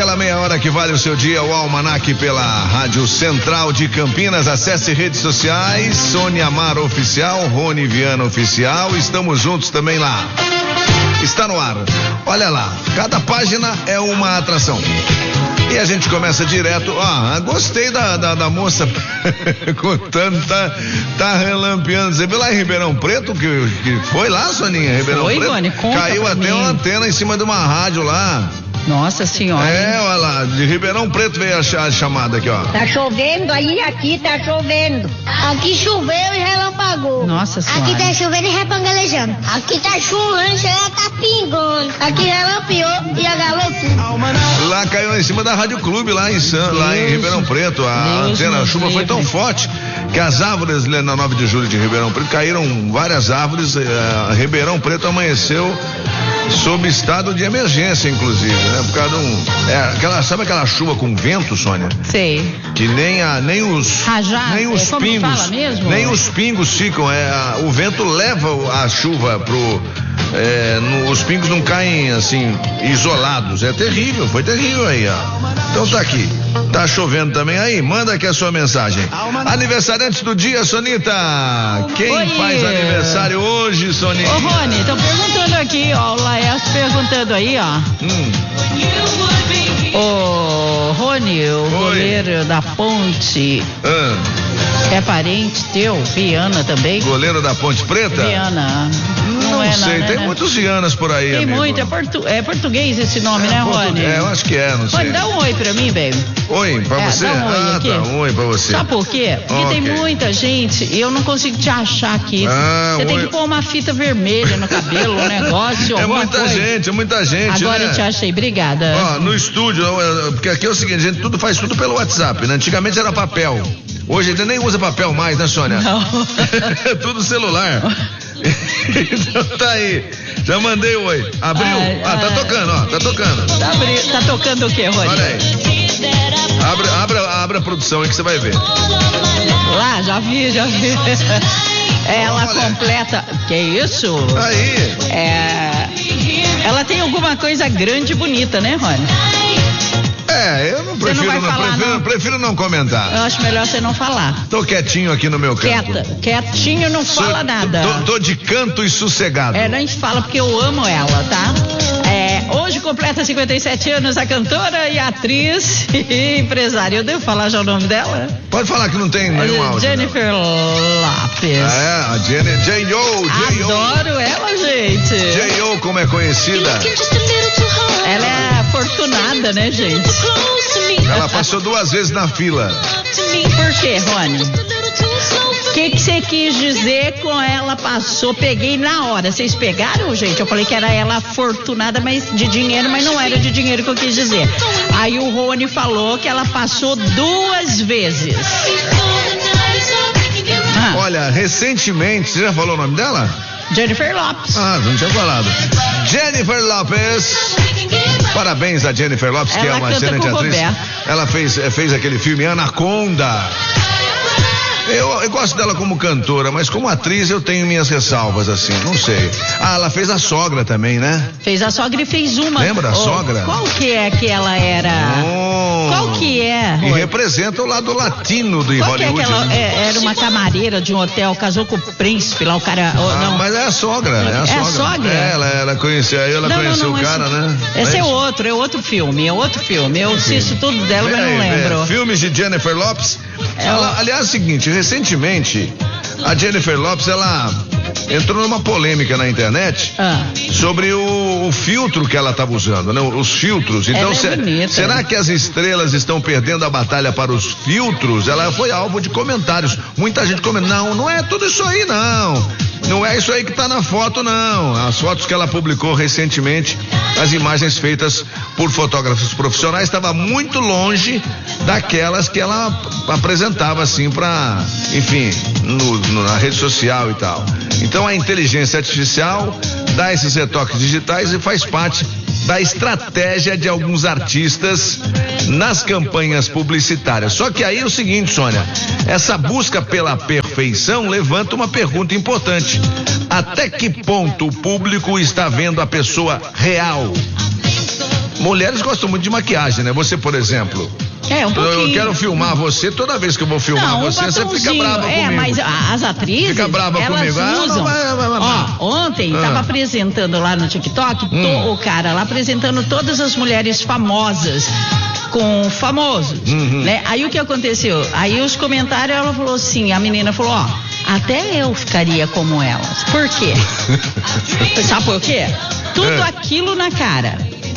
Aquela meia hora que vale o seu dia, o Almanac pela Rádio Central de Campinas. Acesse redes sociais, Sônia Amaro Oficial, Rony Viana Oficial. Estamos juntos também lá. Está no ar. Olha lá, cada página é uma atração. E a gente começa direto. Gostei da moça contando, tá relampeando. Você viu lá em Ribeirão Preto que foi lá, Soninha? Ribeirão Preto? Rony, caiu até uma antena em cima de uma rádio lá. Nossa senhora. Olha lá, de Ribeirão Preto veio a chamada aqui, ó. Tá chovendo aí, aqui tá chovendo. Aqui choveu e relampagou. Nossa senhora. Aqui tá chovendo e repangalejando. Aqui tá chovendo, já tá pingando. Aqui relampeou e agalou tudo. Lá caiu em cima da Rádio Clube, lá em Ribeirão Preto. A chuva foi tão forte que as árvores na 9 de julho de Ribeirão Preto caíram várias árvores. Ribeirão Preto amanheceu sob estado de emergência, inclusive, né? Por causa sabe aquela chuva com vento, Sônia? Sei. Que nem os Rajada, nem os pingos, fala mesmo? nem os pingos ficam. O vento leva a chuva os pingos não caem assim isolados. É terrível, foi terrível aí, ó. Então tá aqui. Tá chovendo também aí? Manda aqui a sua mensagem. Aniversariante do dia, Sonita. Quem faz aniversário hoje, Soninha? Ô, Rony, estão perguntando aqui, ó. O Laércio perguntando aí, ó. Ô, Rony, o goleiro da Ponte. É parente teu? Viana também? Goleiro da Ponte Preta? Viana. Não sei, tem muitos Vianas por aí, Tem amigo. muito, é português esse nome, né, Rony? Eu acho que não sei. Rony, dá um oi pra mim, baby. Oi, pra você? Dá um oi aqui. Tá, um oi pra você. Sabe por quê? Porque tem muita gente e eu não consigo te achar aqui. Você tem que pôr uma fita vermelha no cabelo, um negócio, É muita gente, Agora né? eu te achei, obrigada. Ó, no estúdio, porque aqui é o seguinte, a gente faz tudo pelo WhatsApp, né? Antigamente era papel. Hoje a gente nem usa papel mais, né, Sônia? Não. É tudo celular. Então tá aí. Já mandei o oi. Abriu? Tá tocando, ó. Tá tocando. Tá tocando o quê, Rony? Olha aí. Abre a produção aí que você vai ver. Lá, já vi. Ela completa. Que isso? Aí. Ela tem alguma coisa grande e bonita, né, Rony? Eu não prefiro não comentar. Eu acho melhor você não falar. Tô quietinho aqui no meu canto. Quietinho, não fala nada. Tô de canto e sossegado. Não fala porque eu amo ela, tá? Hoje completa 57 anos a cantora e atriz e empresária. Eu devo falar já o nome dela? Pode falar que não tem nenhum áudio. Jennifer Lopez. A J.O. Adoro ela, gente. J.O. como é conhecida. Ela é afortunada, né, gente? Ela passou 2 vezes na fila. Por quê, Rony? O que você quis dizer com ela passou? Peguei na hora. Vocês pegaram, gente? Eu falei que era ela afortunada, mas de dinheiro, mas não era de dinheiro que eu quis dizer. Aí o Rony falou que ela passou 2 vezes. Olha, recentemente, você já falou o nome dela? Jennifer Lopez. Não tinha falado. Jennifer Lopez. Parabéns a Jennifer Lopez, que é uma excelente atriz. Ela fez aquele filme Anaconda. Eu gosto dela como cantora, mas como atriz eu tenho minhas ressalvas, assim, não sei. Ela fez a Sogra também, né? Fez a Sogra e fez uma. Lembra da Sogra? Qual que é que ela era? Qual que é? E representa o lado latino do Hollywood. Que ela era uma camareira de um hotel, casou com o príncipe lá, o cara. Mas é a Sogra, É a Sogra? Ela conheceu o cara, né? Esse é outro filme. Eu assisto tudo dela, mas não lembro. Filmes de Jennifer Lopez. Aliás, é o seguinte, recentemente a Jennifer Lopez, ela entrou numa polêmica na internet sobre o filtro que ela estava usando, né? Os filtros. Então, será que as estrelas estão perdendo a batalha para os filtros? Ela foi alvo de comentários. Muita gente comentando, não é tudo isso aí, não. Não é isso aí que tá na foto, não. As fotos que ela publicou recentemente, as imagens feitas por fotógrafos profissionais, estavam muito longe daquelas que ela apresentava assim pra, enfim, na rede social e tal. Então a inteligência artificial dá esses retoques digitais e faz parte da estratégia de alguns artistas nas campanhas publicitárias. Só que aí é o seguinte, Sônia, essa busca pela perfeição levanta uma pergunta importante. Até que ponto o público está vendo a pessoa real? mulheres gostam muito de maquiagem, né? Você, por exemplo. Um pouquinho. Eu quero filmar você, toda vez que eu vou filmar você fica brava comigo. Mas as atrizes, fica brava elas comigo. usam. Ontem tava apresentando lá no TikTok, o cara lá apresentando todas as mulheres famosas com famosos, né? Aí o que aconteceu? Aí os comentários, ela falou assim, a menina falou, até eu ficaria como elas. Por quê? Sabe por quê? Tudo aquilo na cara.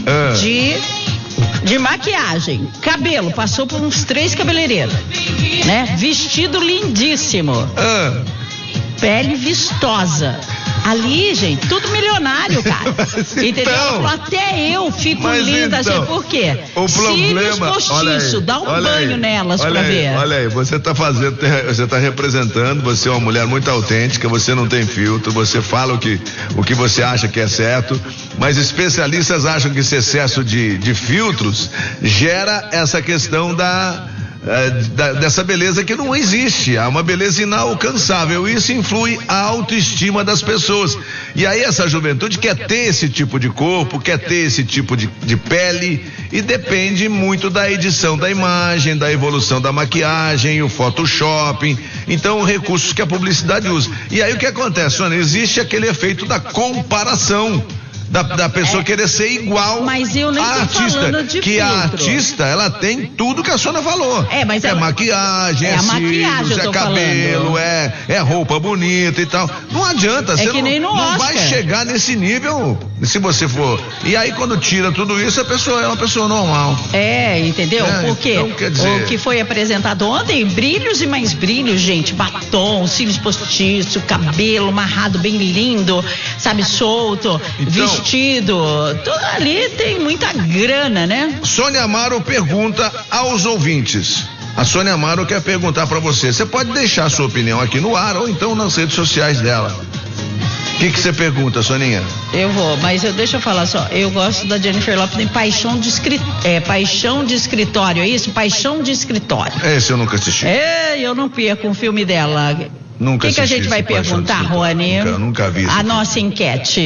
De maquiagem, cabelo, passou por uns 3 cabeleireiros, né? Vestido lindíssimo, pele vistosa. Ali, gente, tudo milionário, cara. Entendeu? Então, até eu fico linda, então, assim, por quê? O problema, postiço, dá um banho nelas pra ver. Olha aí, você tá representando, você é uma mulher muito autêntica, você não tem filtro, você fala o que você acha que é certo, mas especialistas acham que esse excesso de filtros gera essa questão dessa beleza que não existe, há uma beleza inalcançável, isso influi a autoestima das pessoas, e aí essa juventude quer ter esse tipo de corpo, quer ter esse tipo de pele, e depende muito da edição da imagem, da evolução da maquiagem, o Photoshop, então recursos que a publicidade usa. E aí o que acontece, Sônia? Existe aquele efeito da comparação, da pessoa querer ser igual à artista, que a artista, ela tem tudo que a Sônia falou. Mas maquiagem, cílios, cabelo, é roupa bonita e tal. Não adianta, você não vai chegar nesse nível se você for. E aí quando tira tudo isso, a pessoa é uma pessoa normal. Entendeu? Porque então, quer dizer, o que foi apresentado ontem, brilhos e mais brilhos, gente, batom, cílios postiços, cabelo amarrado bem lindo, sabe, solto, vestido, tudo ali tem muita grana, né? Sônia Amaro pergunta aos ouvintes. A Sônia Amaro quer perguntar pra você. Você pode deixar a sua opinião aqui no ar ou então nas redes sociais dela. O que você pergunta, Soninha? Eu vou, mas deixa eu falar só. Eu gosto da Jennifer Lopez em Paixão de Escritório, é isso? Paixão de Escritório. Esse eu nunca assisti. Eu não perco um filme dela. Nunca assisti. O que a gente vai perguntar, Rony? Nunca vi. A nossa enquete.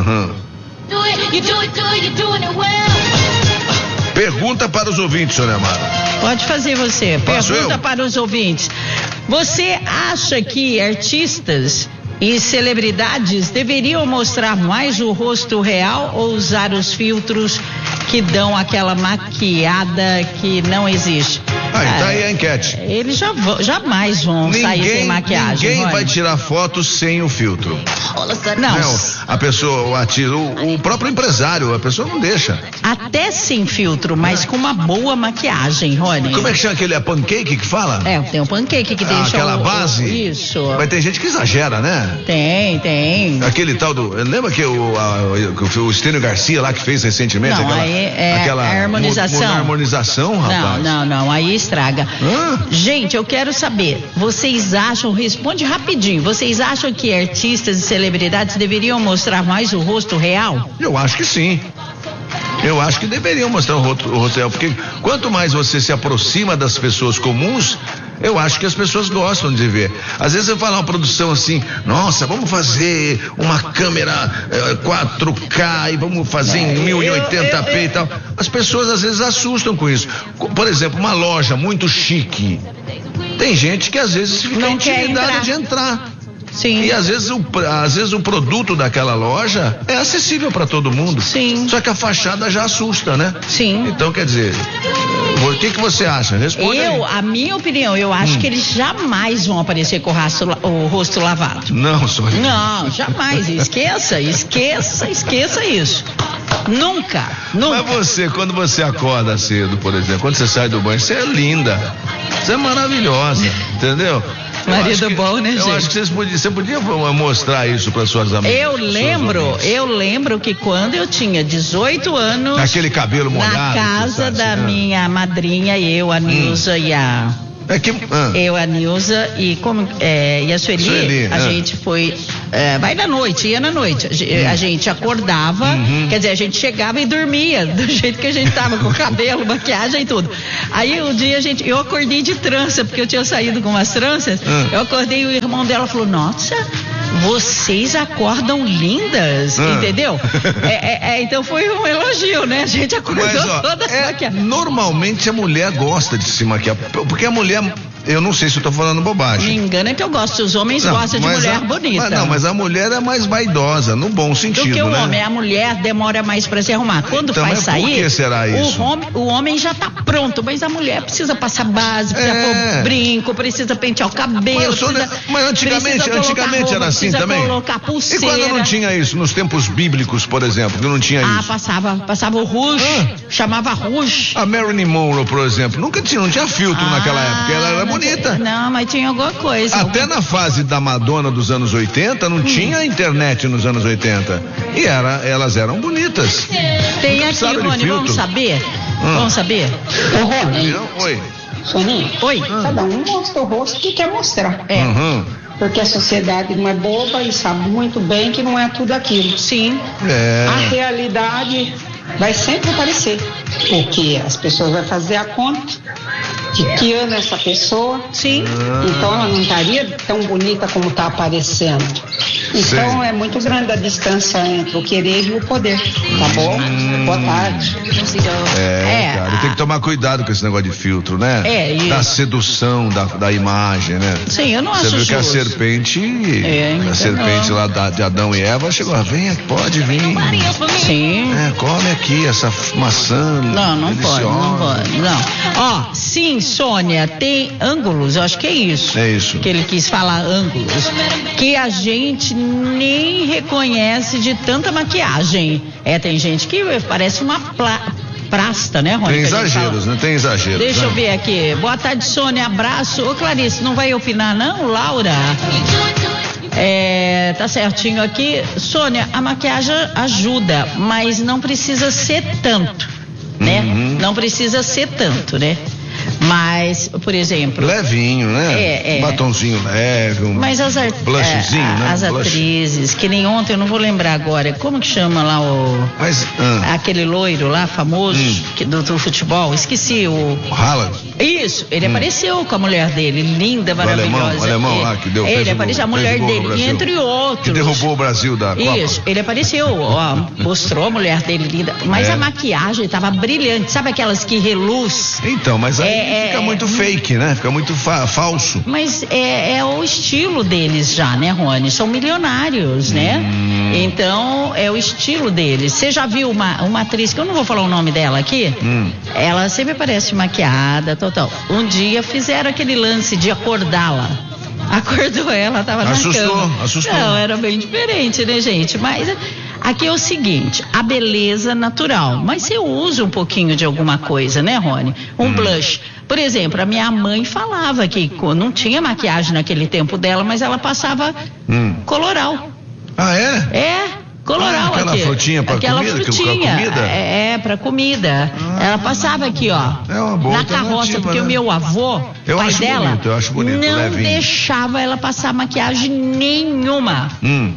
Pergunta para os ouvintes, Sônia Amaro. Pode fazer você. Pergunta para os ouvintes. Você acha que artistas e celebridades deveriam mostrar mais o rosto real ou usar os filtros que dão aquela maquiada que não existe? Tá aí a enquete. Eles jamais vão sair sem maquiagem. Ninguém vai tirar fotos sem o filtro. Não. A pessoa, o artista, o próprio empresário, a pessoa não deixa. Até sem filtro, mas com uma boa maquiagem, Rony. Como é que chama aquele pancake que fala? Tem um pancake que deixa aquela base? Isso. Mas tem gente que exagera, né? Tem. Aquele tal lembra que o Estênio Garcia lá que fez recentemente? Não, aquela harmonização. Harmonização, rapaz. Não, aí estraga. Gente, eu quero saber, vocês acham, responde rapidinho, vocês acham que artistas e celebridades deveriam mostrar mais o rosto real? Eu acho que sim. Eu acho que deveriam mostrar o rosto real, porque quanto mais você se aproxima das pessoas comuns, eu acho que as pessoas gostam de ver. Às vezes eu falo uma produção assim, nossa, vamos fazer uma câmera 4K e vamos fazer em 1080p e tal. As pessoas às vezes assustam com isso. Por exemplo, uma loja muito chique. Tem gente que às vezes fica intimidada de entrar. Sim. E às vezes o produto daquela loja é acessível para todo mundo. Sim. Só que a fachada já assusta, né? Sim. Então, quer dizer, o que você acha? Responde aí. A minha opinião, eu acho que eles jamais vão aparecer com o rosto lavado. Não, Sônia. Não, jamais. Esqueça isso. Nunca. Mas você, quando você acorda cedo, por exemplo, quando você sai do banho, você é linda. Você é maravilhosa, entendeu? Marido bom, né, gente? Eu acho que você podia mostrar isso para suas amigas. Eu lembro que quando eu tinha 18 anos... Aquele cabelo molhado. Na casa da minha madrinha, eu, a Nilza e a... Eu, a Nilza e a Sueli, a gente foi, ia na noite, a gente acordava, quer dizer, a gente chegava e dormia, do jeito que a gente tava, com cabelo, maquiagem e tudo. Aí um dia eu acordei de trança, porque eu tinha saído com umas tranças, eu acordei e o irmão dela falou, nossa, vocês acordam lindas, entendeu? Então foi um elogio, né? A gente acordou toda maquiada. Normalmente a mulher gosta de se maquiar, porque a mulher... Eu não sei se eu tô falando bobagem. Me engana que eu gosto, os homens gostam de mulher bonita. Mas a mulher é mais vaidosa, no bom sentido, do que o né? homem, a mulher demora mais pra se arrumar. Quando faz sair, por que será isso? O homem já tá pronto, mas a mulher precisa passar base, precisa pôr brinco, precisa pentear o cabelo. Mas antigamente era assim também? Colocar pulseira. E quando não tinha isso, nos tempos bíblicos, por exemplo, que não tinha isso? Passava o rouge, chamava rouge. A Marilyn Monroe, por exemplo, não tinha filtro naquela época, ela era bonita. Não, mas tinha alguma coisa. Até na fase da Madonna dos anos 80, não tinha internet nos anos 80. E elas eram bonitas. Tem aqui, Rony, vamos saber? Vamos saber? Oi. Soninha? Oi. Cada um mostra o rosto que quer mostrar. Porque a sociedade não é boba e sabe muito bem que não é tudo aquilo. Sim. A realidade vai sempre aparecer. Porque as pessoas vão fazer a conta de que ano é essa pessoa. Sim. Então ela não estaria tão bonita como está aparecendo. Então é muito grande a distância entre o querer e o poder. Tá bom? Boa tarde. Cara, tem que tomar cuidado com esse negócio de filtro, né? Da sedução da imagem, né? Sim, eu não acho justo. Você viu que a serpente lá de Adão e Eva chegou, vem aqui, pode vir. Sim. Come aqui essa maçã. Não pode. Ó, sim, Sônia, tem ângulos, eu acho que é isso. É isso. Que ele quis falar, ângulos, que a gente nem reconhece de tanta maquiagem. Tem gente que parece uma prasta, né, Rony? Tem exageros, né? Tem exageros. Deixa eu ver aqui. Boa tarde, Sônia, abraço. Ô, Clarice, não vai opinar não, Laura? Tá certinho aqui. Sônia, a maquiagem ajuda, mas não precisa ser tanto, né? Não precisa ser tanto, né? Mas, por exemplo... Levinho, né? Batonzinho leve, mas blushzinho, né? As atrizes, que nem ontem, eu não vou lembrar agora, como que chama lá aquele loiro lá, famoso, do futebol, esqueci o... Haaland. Isso, ele apareceu com a mulher dele, linda, maravilhosa. O alemão lá que deu... Ele apareceu, a mulher dele, entre outros. Que derrubou o Brasil da Copa. Isso, ele apareceu, mostrou a mulher dele linda, mas a maquiagem tava brilhante, sabe aquelas que reluz? Então, mas aí fica muito fake, né? Fica muito falso. Mas é o estilo deles já, né, Rony? São milionários, né? Então, é o estilo deles. Você já viu uma atriz, que eu não vou falar o nome dela aqui, ela sempre aparece maquiada, total. Um dia fizeram aquele lance de acordá-la. Acordou ela, tava na cama. Assustou. Não, era bem diferente, né, gente? Mas aqui é o seguinte, a beleza natural. Mas você usa um pouquinho de alguma coisa, né, Rony? Um blush. Por exemplo, a minha mãe falava que não tinha maquiagem naquele tempo dela, mas ela passava coloral. Ah, é? Coloral aquela aqui. Frutinha pra aquela comida, frutinha. comida? Pra comida. Ela passava aqui, uma boa na carroça, porque né? o meu avô, pai dela, eu acho bonito, não levinho. deixava ela passar maquiagem nenhuma.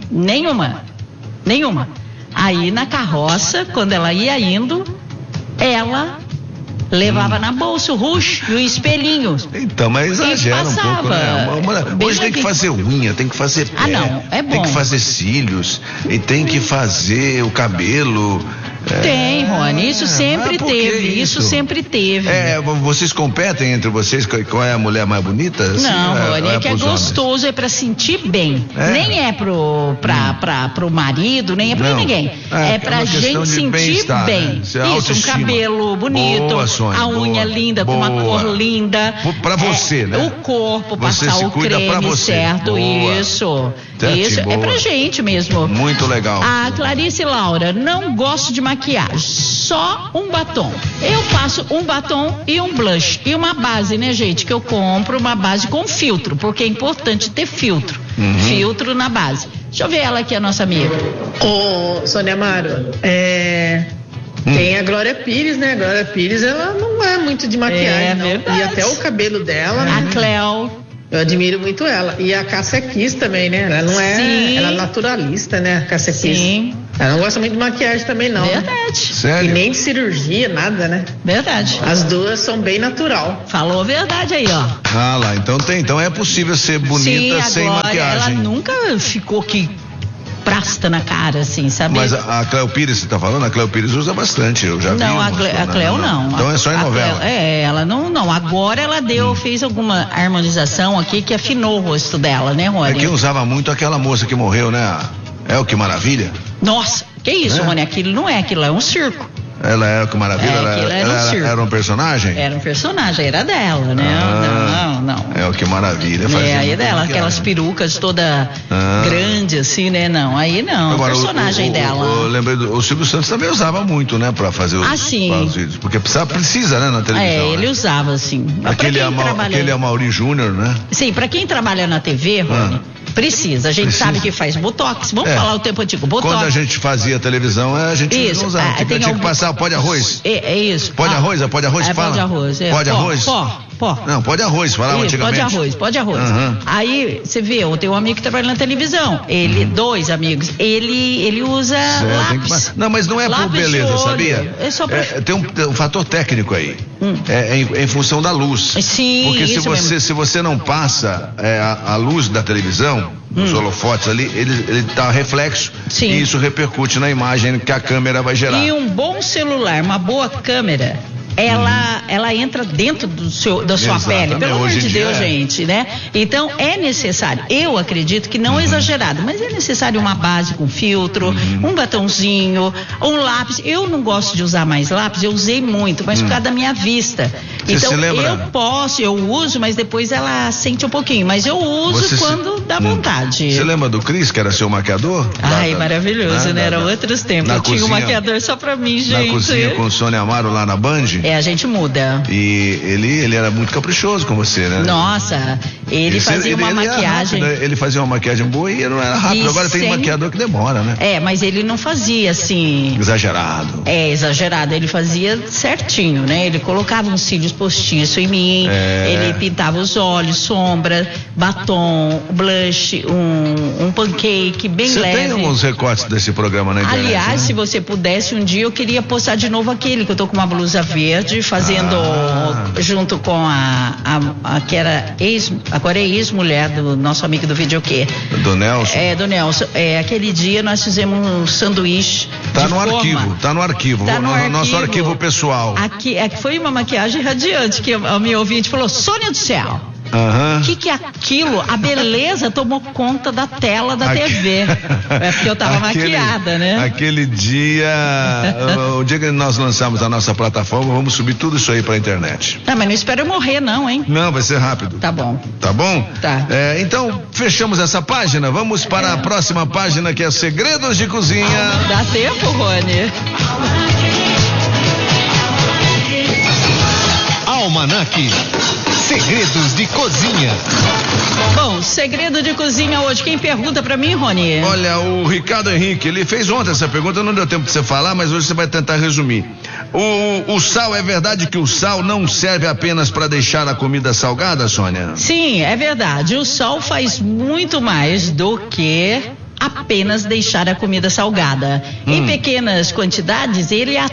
Nenhuma. Aí na carroça, quando ela ia indo, ela levava na bolsa o rouge e o espelhinho. Então, mas exagera um pouco, né? Hoje tem que fazer unha, tem que fazer pé. Não, é bom. Tem que fazer cílios, e tem que fazer o cabelo. Tem, Rony, isso sempre teve, isso sempre teve. Vocês competem entre vocês, qual é a mulher mais bonita? Assim, não, Rony, é que é gostoso, é pra sentir bem. Nem é pro marido, nem é pra ninguém. É pra gente sentir bem. Né? Isso, um cabelo bonito, a unha linda, com uma cor linda. Pra você, né? O corpo, passar o creme certo, isso. Isso, é pra gente mesmo. Muito legal. A Clarice Laura, não gosto de maquiagem, só um batom. Eu passo um batom e um blush e uma base, né, gente? Que eu compro uma base com filtro, porque é importante ter filtro. Filtro na base. Deixa eu ver ela aqui, a nossa amiga. Sônia Amaro, tem a Glória Pires, né? A Glória Pires, ela não é muito de maquiagem, não. Verdade. E até o cabelo dela, né? A Cleo. Eu admiro muito ela. E a Cássia Kiss também, né? Ela não é... Sim. Ela é naturalista, né? A Cássia Kiss. Sim. Ela não gosta muito de maquiagem também, não. Verdade. Sério? E nem de cirurgia, nada, né? Verdade. As duas são bem natural. Falou a verdade aí, ó. Ah lá, então é possível ser bonita Sim, sem Glória, maquiagem. ela nunca ficou que prasta na cara, assim, sabe? Mas a Cleo Pires, você tá falando? A Cleo Pires usa bastante, eu já vi. Não, a Cleo não. Então é só em novela. Ela não. Agora ela fez alguma harmonização aqui que afinou o rosto dela, né, Rony? É que usava muito aquela moça que morreu, né? É o Que Maravilha? Nossa, que isso, Rony? Aquilo é um circo. Ela é o Que Maravilha? Ela era um personagem? Era um personagem, era dela, né? Não. É o Que Maravilha. Aí é dela, aquelas perucas toda grande assim, né? Não, aí não, agora, o personagem dela. Eu lembrei o Silvio Santos também usava muito, né? Pra fazer os vídeos, porque precisa, né? Na televisão. Ele usava, assim. Aquele Amaury Júnior, né? Sim, pra quem trabalha na TV, Rony, precisa. A gente sabe que faz botox. Vamos falar o tempo antigo. Botox. Quando a gente fazia televisão, a gente não usava. Tinha que passar pó de arroz. É isso. Pó de arroz? Pó de arroz? Fala. Pó de arroz. Pó de arroz? Pó. Não, pó de arroz, falava antigamente. Pó de arroz. Aí, você vê, eu tenho um amigo que trabalha na televisão. Dois amigos. Ele usa lápis. Não, mas não é por beleza, sabia? É só pra... Tem um fator técnico aí. É em função da luz. Sim, porque se você não passa a luz da televisão, os holofotes ali, ele dá reflexo. Sim. E isso repercute na imagem que a câmera vai gerar. E um bom celular, uma boa câmera, ela entra dentro da sua pele, pelo amor de Deus, gente, né? Então é necessário, eu acredito que não é exagerado, mas é necessário uma base com filtro, um batonzinho, um lápis. Eu não gosto de usar mais lápis, eu usei muito, mas por causa da minha vista. Então eu uso, mas depois ela sente um pouquinho, mas eu uso quando dá vontade. Você lembra do Cris, que era seu maquiador? Ai, maravilhoso, né? Eram outros tempos. Eu tinha um maquiador só pra mim, gente. Na cozinha com Sônia Amaro lá na Band? A gente muda. E ele era muito caprichoso com você, né? Nossa, ele fazia uma maquiagem. Ele fazia uma maquiagem boa e não era rápido. Agora tem maquiador que demora, né? Mas ele não fazia assim. Exagerado. Exagerado. Ele fazia certinho, né? Ele colocava uns cílios postiços em mim, ele pintava os olhos, sombra, batom, blush, um pancake bem leve. Você tem alguns recortes desse programa na internet? Aliás, se você pudesse, um dia eu queria postar de novo aquele que eu tô com uma blusa verde, fazendo junto com a que era agora é ex-mulher do nosso amigo do videokê. Do Nelson? Do Nelson. Aquele dia nós fizemos um sanduíche. Tá no arquivo. No nosso arquivo pessoal. Aqui foi uma maquiagem radiante que o meu ouvinte falou: Sônia do céu. O que é aquilo? A beleza tomou conta da tela da TV. É porque eu tava maquiada, né? Aquele dia, o dia que nós lançamos a nossa plataforma, vamos subir tudo isso aí pra internet. Mas não espero eu morrer, não, hein? Não, vai ser rápido. Tá bom. Tá bom? Tá. Então, fechamos essa página. Vamos para a próxima página, que é Segredos de Cozinha. Dá tempo, Rony? Almanac. Segredos de Cozinha. Bom, segredo de cozinha hoje. Quem pergunta pra mim, Rony? Olha, o Ricardo Henrique, ele fez ontem essa pergunta, não deu tempo de você falar, mas hoje você vai tentar resumir. O sal, é verdade que o sal não serve apenas para deixar a comida salgada, Sônia? Sim, é verdade. O sal faz muito mais do que apenas deixar a comida salgada. Em pequenas quantidades,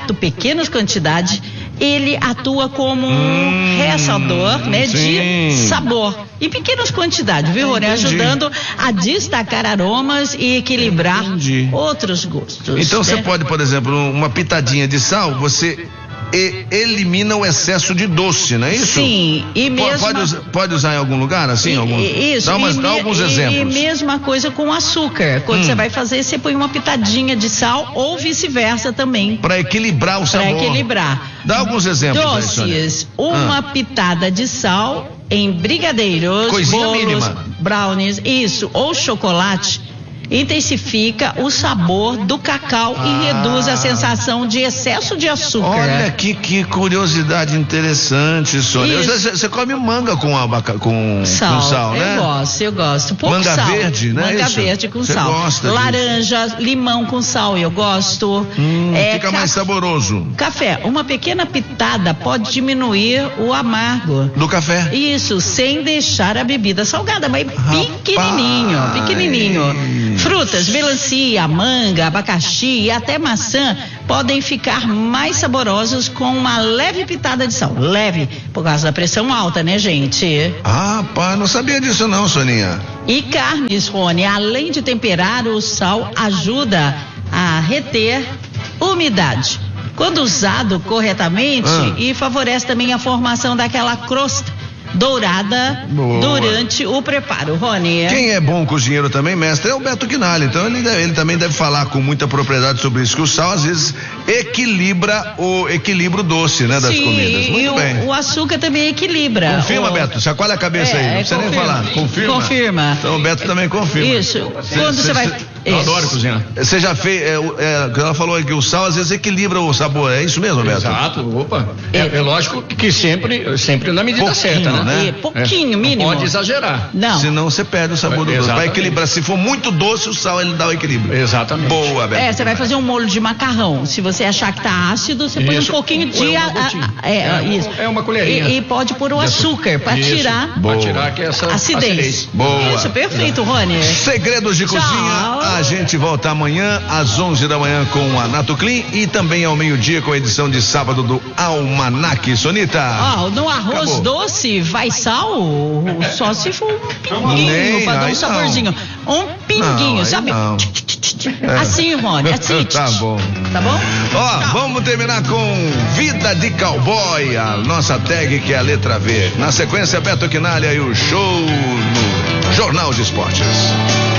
ele atua como um realçador, né, de sabor. Em pequenas quantidades, viu, Rony? Ajudando a destacar aromas e equilibrar outros gostos. Então você pode, por exemplo, uma pitadinha de sal, você elimina o excesso de doce, não é isso? Sim, e mesmo... Pode usar em algum lugar, assim? Isso. Dá alguns exemplos. E mesma coisa com açúcar. Quando você vai fazer, você põe uma pitadinha de sal ou vice-versa também. Para equilibrar o sabor. Para equilibrar. Dá alguns exemplos. Doces, uma pitada de sal em brigadeiros, coisinha bolos, mínima. Brownies, isso, ou chocolate, intensifica o sabor do cacau e reduz a sensação de excesso de açúcar. Olha que curiosidade interessante, Sônia. Você come manga com sal, né? Eu gosto. Pouco manga sal. Verde, né? Manga verde com sal. Gosta laranja, limão com sal, eu gosto. Fica mais saboroso. Café, uma pequena pitada pode diminuir o amargo do café. Isso, sem deixar a bebida salgada, mas pequenininho. Frutas, melancia, manga, abacaxi e até maçã podem ficar mais saborosos com uma leve pitada de sal. Leve, por causa da pressão alta, né, gente? Ah, pá, não sabia disso não, Soninha. E carnes, Rony, além de temperar, o sal ajuda a reter umidade. Quando usado corretamente, e favorece também a formação daquela crosta dourada durante o preparo, Rony. Quem é bom cozinheiro também, mestre, é o Beto Quinalha. Então ele também deve falar com muita propriedade sobre isso, que o sal às vezes equilibra o equilíbrio doce, né, das comidas. Muito bem. O açúcar também equilibra. Confirma, Beto, chacoalha a cabeça aí, não precisa nem falar. Confirma. Então o Beto também confirma. Isso. Quando você vai... Eu adoro cozinhar. Você já fez, ela falou que o sal às vezes equilibra o sabor, é isso mesmo, Beto? Exato, opa. É lógico que sempre na medida certa, né? Pouquinho, mínimo. Não pode exagerar. Não. Senão você perde o sabor do doce. Vai equilibrar. Se for muito doce, o sal ele dá o equilíbrio. Exatamente. Boa, Beto. Você vai fazer um molho de macarrão. Se você achar que tá ácido, você põe um pouquinho de... isso. É uma colherinha. E pode pôr o açúcar para tirar... Para tirar que essa acidez. Boa. Isso, perfeito, Rony. Segredos de Cozinha. A gente volta amanhã às 11 da manhã com a Nato Clean e também ao meio-dia com a edição de sábado do Almanac. Sonita. No arroz doce vai sal? Só se for um pinguinho para dar um saborzinho. Um pinguinho, sabe? Não. Assim, Rony, assim. Tá bom. Tá bom? Vamos terminar com Vida de Cowboy, a nossa tag que é a letra V. Na sequência, Beto Quinalha e o show no Jornal de Esportes.